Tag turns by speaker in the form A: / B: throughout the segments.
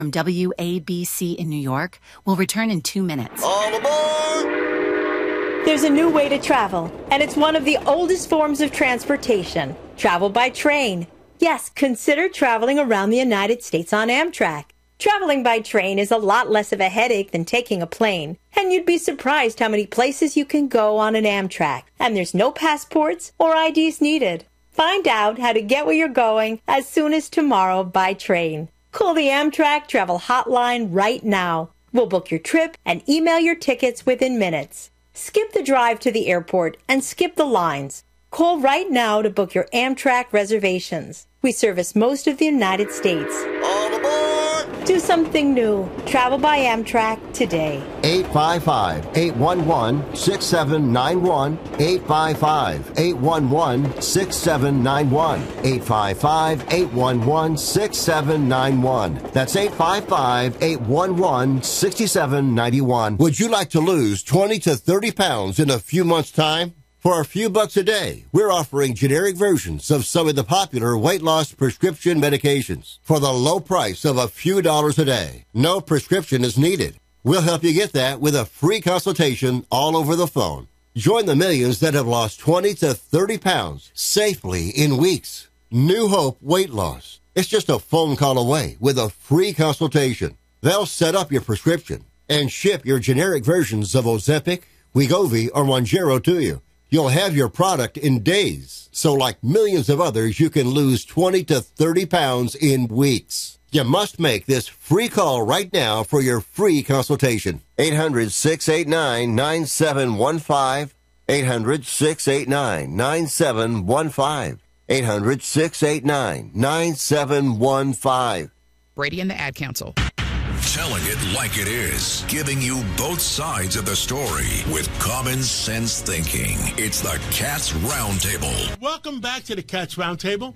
A: from WABC in New York will return in 2 minutes.
B: All aboard!
C: There's a new way to travel, and it's one of the oldest forms of transportation. Travel by train. Yes, consider traveling around the United States on Amtrak. Traveling by train is a lot less of a headache than taking a plane, and you'd be surprised how many places you can go on an Amtrak, and there's no passports or IDs needed. Find out how to get where you're going as soon as tomorrow by train. Call the Amtrak Travel Hotline right now. We'll book your trip and email your tickets within minutes. Skip the drive to the airport and skip the lines. Call right now to book your Amtrak reservations. We service most of the United States.
B: All aboard!
C: Do something new. Travel by Amtrak today.
D: 855-811-6791. 855-811-6791. 855-811-6791. That's 855-811-6791. Would you like to lose 20 to 30 pounds in a few months' time? For a few bucks a day, we're offering generic versions of some of the popular weight loss prescription medications for the low price of a few dollars a day. No prescription is needed. We'll help you get that with a free consultation all over the phone. Join the millions that have lost 20 to 30 pounds safely in weeks. New Hope Weight Loss. It's just a phone call away with a free consultation. They'll set up your prescription and ship your generic versions of Ozempic, Wegovy, or Mounjaro to you. You'll have your product in days. So like millions of others, you can lose 20 to 30 pounds in weeks. You must make this free call right now for your free consultation. 800-689-9715. 800-689-9715. 800-689-9715.
E: Brady and the Ad Council.
F: Telling it like it is. Giving you both sides of the story with common sense thinking. It's the Cats Roundtable.
G: Welcome back to the Cats Roundtable.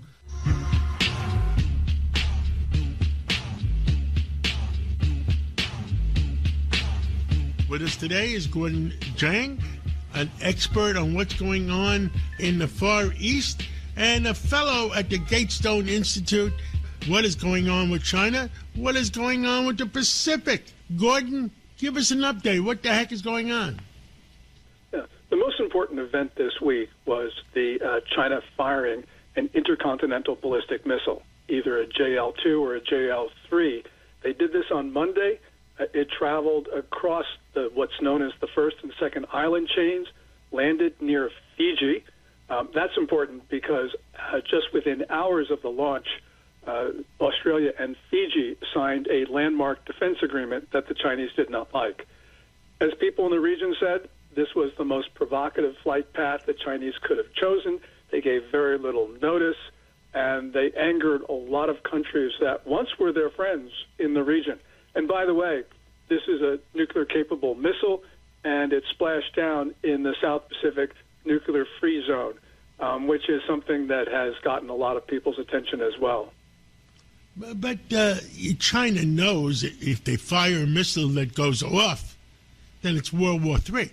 G: With us today is Gordon Chang, an expert on what's going on in the Far East, and a fellow at the Gatestone Institute. What is going on with China? What is going on with the Pacific? Gordon, give us an update. What the heck is going on?
H: Yeah. The most important event this week was the China firing an intercontinental ballistic missile, either a JL-2 or a JL-3. They did this on Monday. It traveled across what's known as the first and second island chains, landed near Fiji. That's important because just within hours of the launch, Australia and Fiji signed a landmark defense agreement that the Chinese did not like. As people in the region said, this was the most provocative flight path the Chinese could have chosen. They gave very little notice, and they angered a lot of countries that once were their friends in the region. And by the way, this is a nuclear-capable missile, and it splashed down in the South Pacific nuclear-free zone, which is something that has gotten a lot of people's attention as well.
G: But China knows if they fire a missile that goes off, then it's World War III.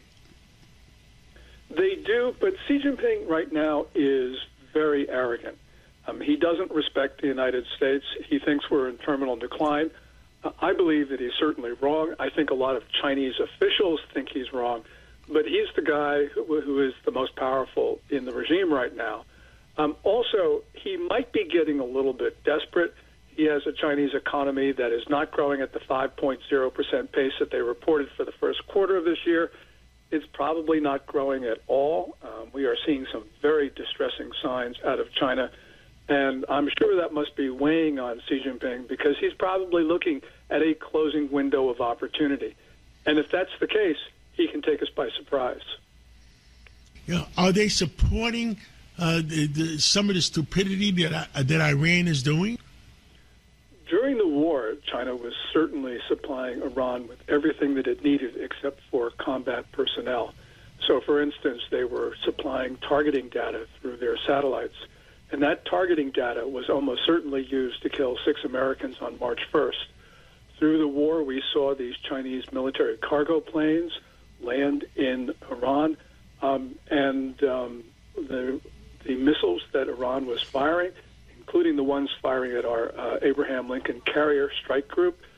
H: They do, but Xi Jinping right now is very arrogant. He doesn't respect the United States. He thinks we're in terminal decline. I believe that he's certainly wrong. I think a lot of Chinese officials think he's wrong, but he's the guy who is the most powerful in the regime right now. Also, he might be getting a little bit desperate. He has a Chinese economy that is not growing at the 5.0% pace that they reported for the first quarter of this year. It's probably not growing at all. We are seeing some very distressing signs out of China, and I'm sure that must be weighing on Xi Jinping because he's probably looking at a closing window of opportunity. And if that's the case, he can take us by surprise.
G: Yeah, are they supporting some of the stupidity that Iran is doing?
H: During the war, China was certainly supplying Iran with everything that it needed except for combat personnel. So, for instance, they were supplying targeting data through their satellites. And that targeting data was almost certainly used to kill 6 Americans on March 1st. Through the war, we saw these Chinese military cargo planes land in Iran, and the missiles that Iran was firing, including the ones firing at our Abraham Lincoln Carrier Strike Group,